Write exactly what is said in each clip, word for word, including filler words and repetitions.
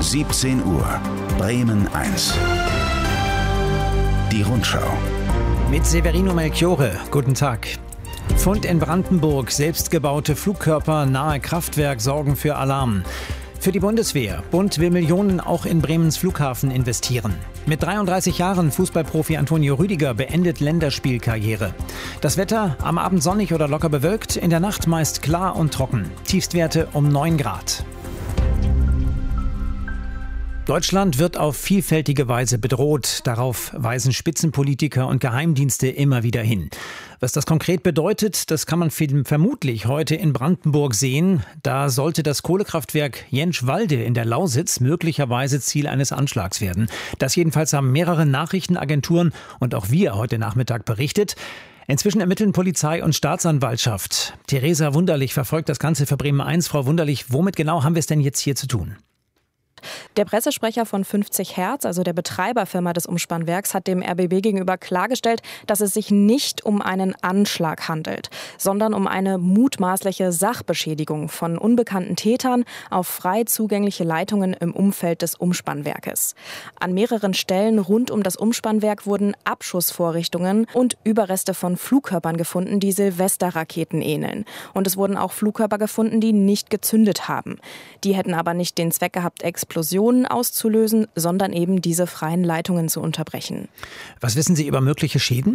siebzehn Uhr, Bremen eins. Die Rundschau. Mit Severino Melchiore. Guten Tag. Fund in Brandenburg. Selbstgebaute Flugkörper nahe Kraftwerk sorgen für Alarm. Für die Bundeswehr. Bund will Millionen auch in Bremens Flughafen investieren. Mit dreiunddreißig Jahren Fußballprofi Antonio Rüdiger beendet Länderspielkarriere. Das Wetter am Abend sonnig oder locker bewölkt, in der Nacht meist klar und trocken. Tiefstwerte um neun Grad. Deutschland wird auf vielfältige Weise bedroht. Darauf weisen Spitzenpolitiker und Geheimdienste immer wieder hin. Was das konkret bedeutet, das kann man vermutlich heute in Brandenburg sehen. Da sollte das Kohlekraftwerk Jentschwalde in der Lausitz möglicherweise Ziel eines Anschlags werden. Das jedenfalls haben mehrere Nachrichtenagenturen und auch wir heute Nachmittag berichtet. Inzwischen ermitteln Polizei und Staatsanwaltschaft. Theresa Wunderlich verfolgt das Ganze für Bremen eins. Frau Wunderlich, womit genau haben wir es denn jetzt hier zu tun? Der Pressesprecher von fünfzig Hertz, also der Betreiberfirma des Umspannwerks, hat dem R B B gegenüber klargestellt, dass es sich nicht um einen Anschlag handelt, sondern um eine mutmaßliche Sachbeschädigung von unbekannten Tätern auf frei zugängliche Leitungen im Umfeld des Umspannwerkes. An mehreren Stellen rund um das Umspannwerk wurden Abschussvorrichtungen und Überreste von Flugkörpern gefunden, die Silvesterraketen ähneln. Und es wurden auch Flugkörper gefunden, die nicht gezündet haben. Die hätten aber nicht den Zweck gehabt, Explosionen auszulösen, sondern eben diese freien Leitungen zu unterbrechen. Was wissen Sie über mögliche Schäden?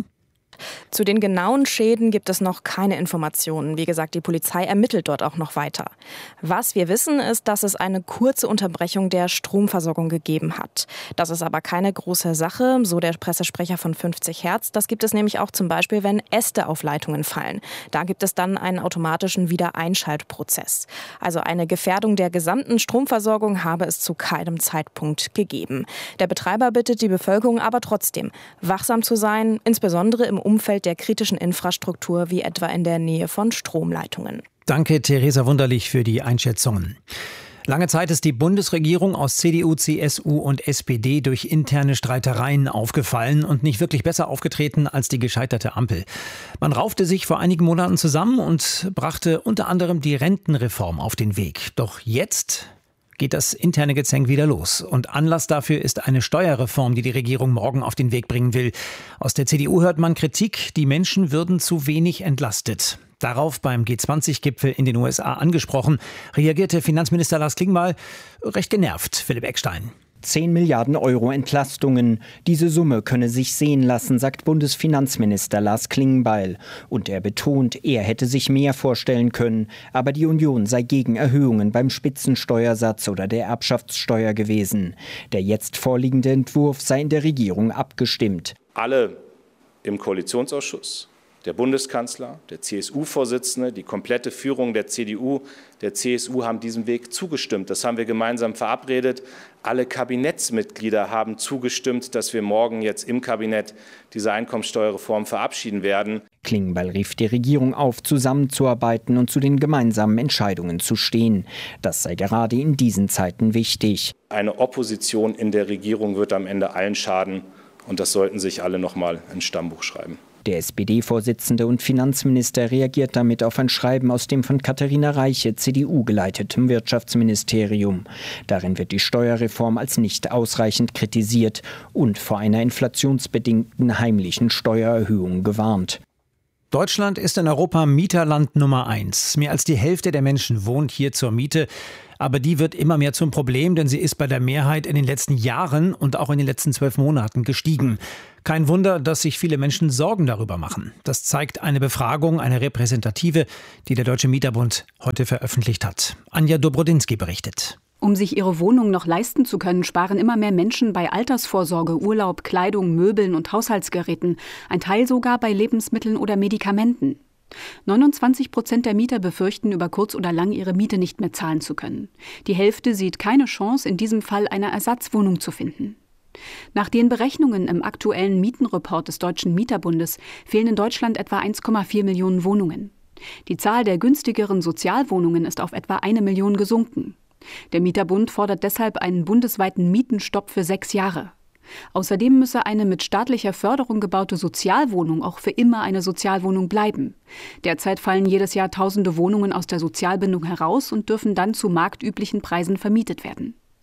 Zu den genauen Schäden gibt es noch keine Informationen. Wie gesagt, die Polizei ermittelt dort auch noch weiter. Was wir wissen, ist, dass es eine kurze Unterbrechung der Stromversorgung gegeben hat. Das ist aber keine große Sache, so der Pressesprecher von fünfzig Hertz. Das gibt es nämlich auch zum Beispiel, wenn Äste auf Leitungen fallen. Da gibt es dann einen automatischen Wiedereinschaltprozess. Also eine Gefährdung der gesamten Stromversorgung habe es zu keinem Zeitpunkt gegeben. Der Betreiber bittet die Bevölkerung aber trotzdem, wachsam zu sein, insbesondere im Umfeld der kritischen Infrastruktur, wie etwa in der Nähe von Stromleitungen. Danke, Theresa Wunderlich, für die Einschätzungen. Lange Zeit ist die Bundesregierung aus C D U, C S U und S P D durch interne Streitereien aufgefallen und nicht wirklich besser aufgetreten als die gescheiterte Ampel. Man raufte sich vor einigen Monaten zusammen und brachte unter anderem die Rentenreform auf den Weg. Doch jetzt geht das interne Gezänk wieder los. Und Anlass dafür ist eine Steuerreform, die die Regierung morgen auf den Weg bringen will. Aus der C D U hört man Kritik, die Menschen würden zu wenig entlastet. Darauf beim G zwanzig Gipfel in den U S A angesprochen, reagierte Finanzminister Lars Klingbeil recht genervt. Philipp Eckstein. zehn Milliarden Euro Entlastungen. Diese Summe könne sich sehen lassen, sagt Bundesfinanzminister Lars Klingbeil. Und er betont, er hätte sich mehr vorstellen können. Aber die Union sei gegen Erhöhungen beim Spitzensteuersatz oder der Erbschaftssteuer gewesen. Der jetzt vorliegende Entwurf sei in der Regierung abgestimmt. Alle im Koalitionsausschuss, der Bundeskanzler, der C S U-Vorsitzende, die komplette Führung der C D U, der C S U haben diesem Weg zugestimmt. Das haben wir gemeinsam verabredet. Alle Kabinettsmitglieder haben zugestimmt, dass wir morgen jetzt im Kabinett diese Einkommensteuerreform verabschieden werden. Klingbeil rief die Regierung auf, zusammenzuarbeiten und zu den gemeinsamen Entscheidungen zu stehen. Das sei gerade in diesen Zeiten wichtig. Eine Opposition in der Regierung wird am Ende allen schaden. Und das sollten sich alle noch mal ins Stammbuch schreiben. Der S P D-Vorsitzende und Finanzminister reagiert damit auf ein Schreiben aus dem von Katharina Reiche, C D U geleiteten Wirtschaftsministerium. Darin wird die Steuerreform als nicht ausreichend kritisiert und vor einer inflationsbedingten heimlichen Steuererhöhung gewarnt. Deutschland ist in Europa Mieterland Nummer eins. Mehr als die Hälfte der Menschen wohnt hier zur Miete. Aber die wird immer mehr zum Problem, denn sie ist bei der Mehrheit in den letzten Jahren und auch in den letzten zwölf Monaten gestiegen. Kein Wunder, dass sich viele Menschen Sorgen darüber machen. Das zeigt eine Befragung, eine repräsentative, die der Deutsche Mieterbund heute veröffentlicht hat. Anja Dobrodinsky berichtet. Um sich ihre Wohnung noch leisten zu können, sparen immer mehr Menschen bei Altersvorsorge, Urlaub, Kleidung, Möbeln und Haushaltsgeräten, ein Teil sogar bei Lebensmitteln oder Medikamenten. neunundzwanzig Prozent der Mieter befürchten, über kurz oder lang ihre Miete nicht mehr zahlen zu können. Die Hälfte sieht keine Chance, in diesem Fall eine Ersatzwohnung zu finden. Nach den Berechnungen im aktuellen Mietenreport des Deutschen Mieterbundes fehlen in Deutschland etwa eins Komma vier Millionen Wohnungen. Die Zahl der günstigeren Sozialwohnungen ist auf etwa eine Million gesunken. Der Mieterbund fordert deshalb einen bundesweiten Mietenstopp für sechs Jahre. Außerdem müsse eine mit staatlicher Förderung gebaute Sozialwohnung auch für immer eine Sozialwohnung bleiben. Derzeit fallen jedes Jahr tausende Wohnungen aus der Sozialbindung heraus und dürfen dann zu marktüblichen Preisen vermietet werden.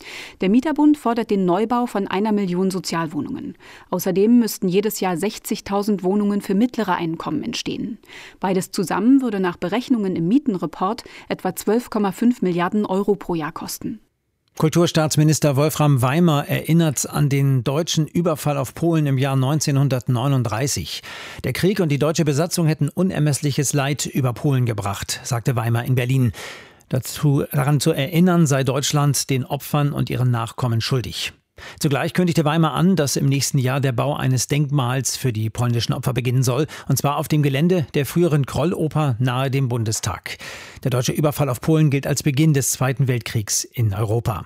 Der Mieterbund fordert den Neubau von einer Million Sozialwohnungen. Außerdem müssten jedes Jahr sechzigtausend Wohnungen für mittlere Einkommen entstehen. Beides zusammen würde nach Berechnungen im Mietenreport etwa zwölf Komma fünf Milliarden Euro pro Jahr kosten. Kulturstaatsminister Wolfram Weimer erinnert an den deutschen Überfall auf Polen im Jahr neunzehnhundertneununddreißig. Der Krieg und die deutsche Besatzung hätten unermessliches Leid über Polen gebracht, sagte Weimer in Berlin. Dazu, daran zu erinnern sei Deutschland den Opfern und ihren Nachkommen schuldig. Zugleich kündigte Weimer an, dass im nächsten Jahr der Bau eines Denkmals für die polnischen Opfer beginnen soll, und zwar auf dem Gelände der früheren Krolloper nahe dem Bundestag. Der deutsche Überfall auf Polen gilt als Beginn des Zweiten Weltkriegs in Europa.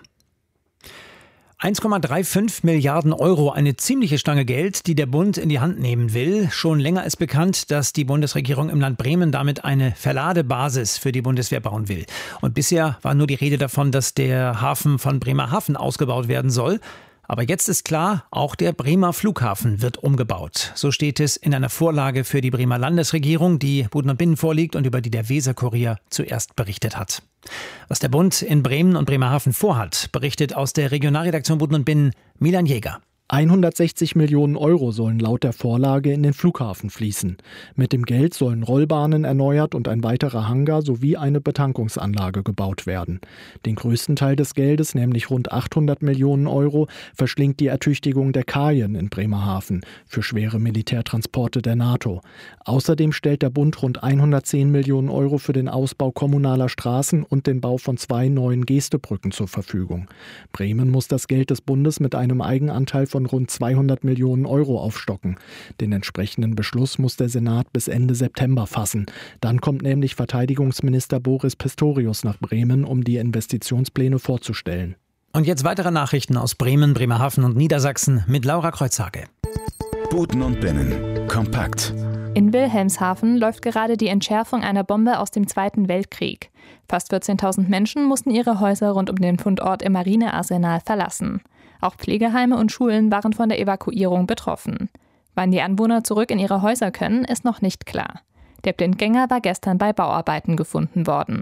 eins Komma fünfunddreißig Milliarden Euro, eine ziemliche Stange Geld, die der Bund in die Hand nehmen will. Schon länger ist bekannt, dass die Bundesregierung im Land Bremen damit eine Verladebasis für die Bundeswehr bauen will. Und bisher war nur die Rede davon, dass der Hafen von Bremerhaven ausgebaut werden soll. Aber jetzt ist klar, auch der Bremer Flughafen wird umgebaut. So steht es in einer Vorlage für die Bremer Landesregierung, die Buden und Binnen vorliegt und über die der Weser-Kurier zuerst berichtet hat. Was der Bund in Bremen und Bremerhaven vorhat, berichtet aus der Regionalredaktion Buden und Binnen Milan Jäger. hundertsechzig Millionen Euro sollen laut der Vorlage in den Flughafen fließen. Mit dem Geld sollen Rollbahnen erneuert und ein weiterer Hangar sowie eine Betankungsanlage gebaut werden. Den größten Teil des Geldes, nämlich rund achthundert Millionen Euro, verschlingt die Ertüchtigung der Kajen in Bremerhaven für schwere Militärtransporte der NATO. Außerdem stellt der Bund rund hundertzehn Millionen Euro für den Ausbau kommunaler Straßen und den Bau von zwei neuen Gestebrücken zur Verfügung. Bremen muss das Geld des Bundes mit einem Eigenanteil von von rund zweihundert Millionen Euro aufstocken. Den entsprechenden Beschluss muss der Senat bis Ende September fassen. Dann kommt nämlich Verteidigungsminister Boris Pistorius nach Bremen, um die Investitionspläne vorzustellen. Und jetzt weitere Nachrichten aus Bremen, Bremerhaven und Niedersachsen mit Laura Kreuzhage. Buden und Binnen. Kompakt. In Wilhelmshaven läuft gerade die Entschärfung einer Bombe aus dem Zweiten Weltkrieg. Fast vierzehntausend Menschen mussten ihre Häuser rund um den Fundort im Marinearsenal verlassen. Auch Pflegeheime und Schulen waren von der Evakuierung betroffen. Wann die Anwohner zurück in ihre Häuser können, ist noch nicht klar. Der Blindgänger war gestern bei Bauarbeiten gefunden worden.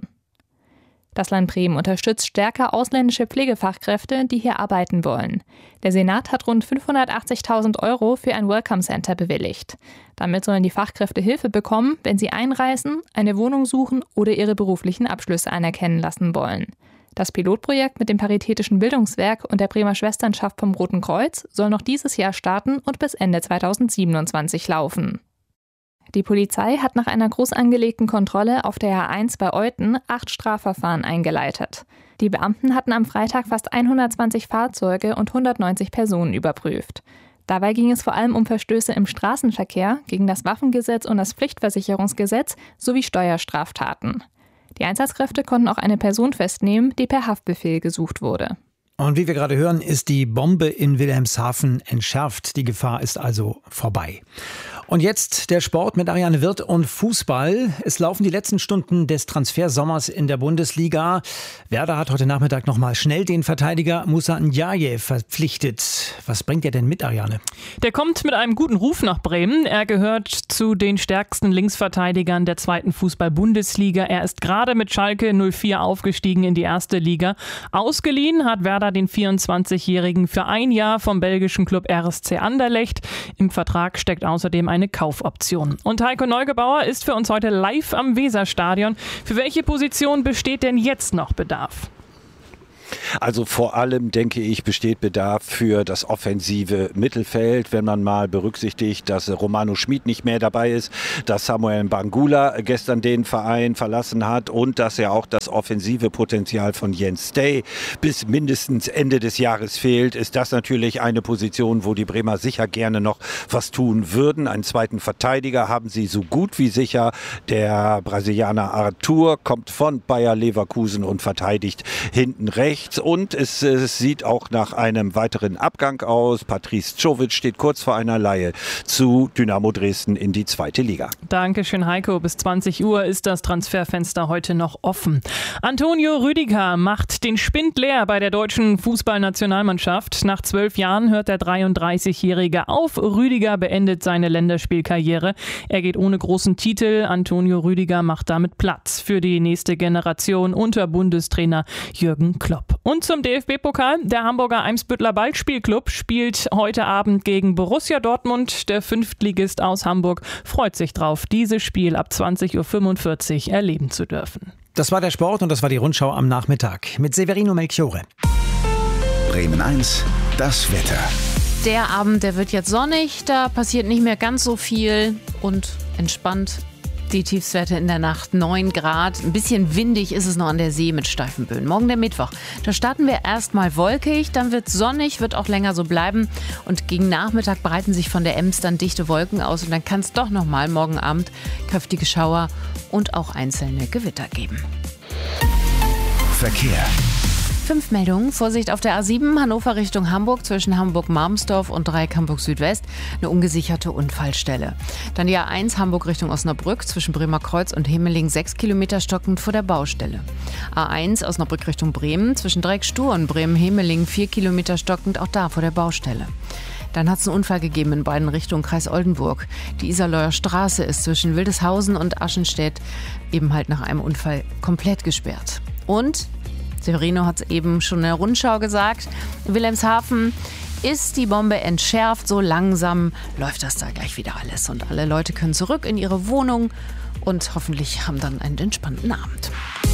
Das Land Bremen unterstützt stärker ausländische Pflegefachkräfte, die hier arbeiten wollen. Der Senat hat rund fünfhundertachtzigtausend Euro für ein Welcome Center bewilligt. Damit sollen die Fachkräfte Hilfe bekommen, wenn sie einreisen, eine Wohnung suchen oder ihre beruflichen Abschlüsse anerkennen lassen wollen. Das Pilotprojekt mit dem Paritätischen Bildungswerk und der Bremer Schwesternschaft vom Roten Kreuz soll noch dieses Jahr starten und bis Ende zweitausendsiebenundzwanzig laufen. Die Polizei hat nach einer groß angelegten Kontrolle auf der A eins bei Euthen acht Strafverfahren eingeleitet. Die Beamten hatten am Freitag fast hundertzwanzig Fahrzeuge und hundertneunzig Personen überprüft. Dabei ging es vor allem um Verstöße im Straßenverkehr, gegen das Waffengesetz und das Pflichtversicherungsgesetz sowie Steuerstraftaten. Die Einsatzkräfte konnten auch eine Person festnehmen, die per Haftbefehl gesucht wurde. Und wie wir gerade hören, ist die Bombe in Wilhelmshaven entschärft. Die Gefahr ist also vorbei. Und jetzt der Sport mit Ariane Wirth und Fußball. Es laufen die letzten Stunden des Transfersommers in der Bundesliga. Werder hat heute Nachmittag nochmal schnell den Verteidiger Musa Ndiaye verpflichtet. Was bringt er denn mit, Ariane? Der kommt mit einem guten Ruf nach Bremen. Er gehört zu den stärksten Linksverteidigern der zweiten Fußball-Bundesliga. Er ist gerade mit Schalke null vier aufgestiegen in die erste Liga. Ausgeliehen hat Werder den vierundzwanzigjährigen für ein Jahr vom belgischen Club R S C Anderlecht. Im Vertrag steckt außerdem eine Kaufoption. Und Heiko Neugebauer ist für uns heute live am Weserstadion. Für welche Position besteht denn jetzt noch Bedarf? Also vor allem, denke ich, besteht Bedarf für das offensive Mittelfeld, wenn man mal berücksichtigt, dass Romano Schmid nicht mehr dabei ist, dass Samuel Bangula gestern den Verein verlassen hat und dass ja auch das offensive Potenzial von Jens Stay bis mindestens Ende des Jahres fehlt, ist das natürlich eine Position, wo die Bremer sicher gerne noch was tun würden. Einen zweiten Verteidiger haben sie so gut wie sicher. Der Brasilianer Arthur kommt von Bayer Leverkusen und verteidigt hinten rechts. Und es, es sieht auch nach einem weiteren Abgang aus. Patrice Czovic steht kurz vor einer Leihe zu Dynamo Dresden in die zweite Liga. Dankeschön, Heiko. Bis zwanzig Uhr ist das Transferfenster heute noch offen. Antonio Rüdiger macht den Spind leer bei der deutschen Fußballnationalmannschaft. Nach zwölf Jahren hört der dreiunddreißigjährige auf. Rüdiger beendet seine Länderspielkarriere. Er geht ohne großen Titel. Antonio Rüdiger macht damit Platz für die nächste Generation unter Bundestrainer Jürgen Klopp. Und Und zum D F B-Pokal. Der Hamburger Eimsbüttler Ballspielclub spielt heute Abend gegen Borussia Dortmund. Der Fünftligist aus Hamburg freut sich drauf, dieses Spiel ab zwanzig Uhr fünfundvierzig erleben zu dürfen. Das war der Sport und das war die Rundschau am Nachmittag mit Severino Melchiorre. Bremen eins, das Wetter. Der Abend, der wird jetzt sonnig, da passiert nicht mehr ganz so viel und entspannt. Die Tiefstwerte in der Nacht neun Grad. Ein bisschen windig ist es noch an der See mit steifen Böen. Morgen der Mittwoch. Da starten wir erstmal wolkig, dann wird sonnig, wird auch länger so bleiben. Und gegen Nachmittag breiten sich von der Ems dann dichte Wolken aus. Und dann kann es doch nochmal morgen Abend kräftige Schauer und auch einzelne Gewitter geben. Verkehr. Fünf Meldungen. Vorsicht auf der A sieben, Hannover Richtung Hamburg, zwischen Hamburg-Marmsdorf und Dreieck Hamburg-Südwest, eine ungesicherte Unfallstelle. Dann die A eins, Hamburg Richtung Osnabrück, zwischen Bremer Kreuz und Hemeling, sechs Kilometer stockend vor der Baustelle. A eins, Osnabrück Richtung Bremen, zwischen Dreieck Stur und Bremen-Hemeling, vier Kilometer stockend, auch da vor der Baustelle. Dann hat es einen Unfall gegeben in beiden Richtungen, Kreis Oldenburg. Die Iserleuer Straße ist zwischen Wildeshausen und Aschenstedt eben halt nach einem Unfall komplett gesperrt. Und Severino hat es eben schon in der Rundschau gesagt, in Wilhelmshaven ist die Bombe entschärft. So langsam läuft das da gleich wieder alles. Und alle Leute können zurück in ihre Wohnung und hoffentlich haben dann einen entspannten Abend.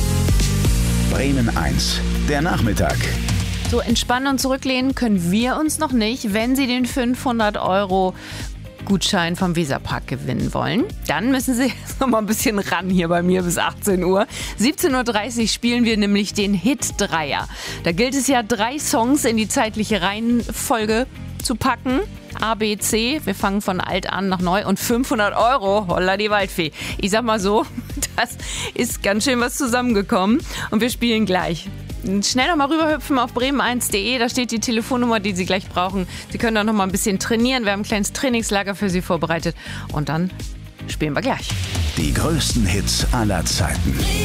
Bremen eins, der Nachmittag. So entspannen und zurücklehnen können wir uns noch nicht, wenn Sie den fünfhundert Euro Gutschein vom Weserpark gewinnen wollen. Dann müssen Sie jetzt noch mal ein bisschen ran hier bei mir bis achtzehn Uhr. siebzehn Uhr dreißig spielen wir nämlich den Hit-Dreier. Da gilt es ja, drei Songs in die zeitliche Reihenfolge zu packen. A, B, C. Wir fangen von alt an nach neu und fünfhundert Euro. Holla die Waldfee. Ich sag mal so, das ist ganz schön was zusammengekommen und wir spielen gleich. Schnell noch mal rüberhüpfen auf bremen eins punkt de, da steht die Telefonnummer, die Sie gleich brauchen. Sie können da noch mal ein bisschen trainieren, wir haben ein kleines Trainingslager für Sie vorbereitet und dann spielen wir gleich. Die größten Hits aller Zeiten.